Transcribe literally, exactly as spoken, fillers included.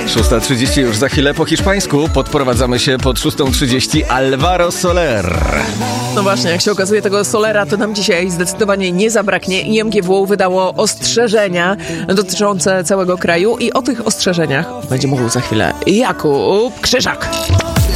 szósta trzydzieści już za chwilę po hiszpańsku. Podprowadzamy się pod szóstą trzydzieści. Alvaro Soler. No właśnie, jak się okazuje, tego Solera to nam dzisiaj zdecydowanie nie zabraknie. I M G W wydało ostrzeżenia dotyczące całego kraju i o tych ostrzeżeniach będzie mówił za chwilę Jakub Krzyżak.